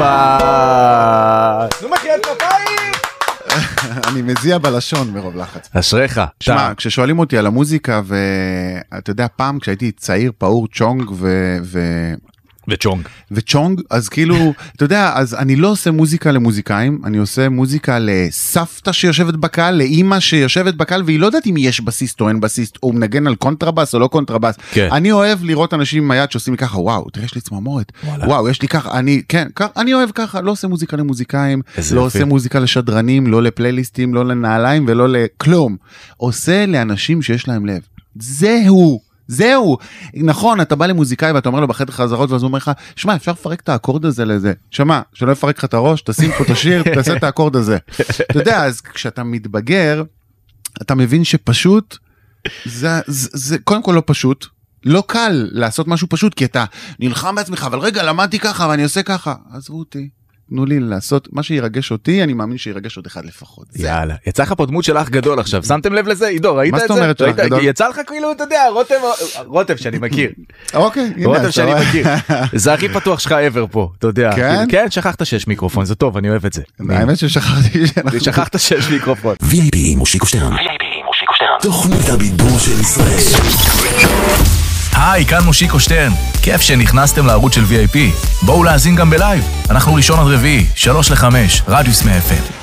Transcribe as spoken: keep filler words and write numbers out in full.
נו מחיית כפיים! אני מזיע בלשון מרוב לחץ. אשריך. תשמע, כששואלים אותי על המוזיקה, ואתה יודע, פעם כשהייתי צעיר, פעור צ'ונג ו... וצ'ונג. וצ'ונג, אז כאילו, אתה יודע, אז אני לא עושה מוזיקה למוזיקאים, אני עושה מוזיקה לסבתא שיושבת בקהל, לאמא שיושבת בקהל, והיא לא יודעת אם יש בסיסט או אין בסיסט, או מנגן על קונטרבאס או לא קונטרבאס. כן. אני אוהב לראות אנשים עם היד שעושים לי ככה, וואו, תראה, יש לי צמרמורת, וואו, יש לי ככה, אני, כן, ככה, אני אוהב ככה, לא עושה מוזיקה למוזיקאים, לא עושה מוזיקה לשדרנים, לא לפלייליסטים, לא לנעליים ולא לכלום. עושה לאנשים שיש להם לב. זהו. זהו, נכון, אתה בא למוזיקאי ואתה אומר לו בחדר חזרות, ואז הוא אומר לך, שמע, אפשר לפרק את האקורד הזה לזה, שמע, שלא יפרק לך את הראש, תשים פה את השיר, תעשה את האקורד הזה. אתה יודע, אז כשאתה מתבגר, אתה מבין שפשוט, זה, זה, זה קודם כל לא פשוט, לא קל לעשות משהו פשוט, כי אתה נלחם בעצמך, אבל רגע, למדתי ככה ואני עושה ככה, עזבו אותי. תנו לי לעשות מה שירגש אותי, אני מאמין שירגש עוד אחד לפחות. יאללה, יצא לך פה דמות של אח גדול עכשיו, שמתם לב לזה? עידו, ראית את זה? מה זאת אומרת של אח גדול? יצא לך כאילו, אתה יודע, רוטב שאני מכיר. אוקיי, הנה. רוטב שאני מכיר. זה הכי פתוח שלך ever פה, אתה יודע. כן? כן, שכחת שיש מיקרופון, זה טוב, אני אוהב את זה. האמת ששכחתי. שכחת שיש מיקרופון. וי איי פי מושיקו שטרן. וי איי פי מושיקו שטרן. תוכנית הבידור של ישראל. היי, כאן מושיקו שטרן. כיף שנכנסתם לערוץ של וי איי פי. בואו להאזין גם בלייב. אנחנו ראשון עד רביעי, שלוש לחמש, רדיוס מאה אף אם.